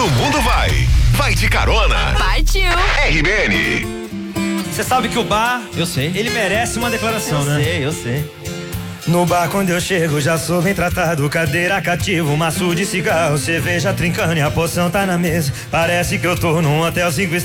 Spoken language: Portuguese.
Todo mundo vai. Vai de carona. Partiu. RBN. Você sabe que o bar, Eu sei. ele merece uma declaração, né? Eu sei. No bar quando eu chego já sou bem tratado, cadeira cativo, maço de cigarro, cerveja trincando e a poção tá na mesa. Parece que eu tô num hotel 5 estrelas.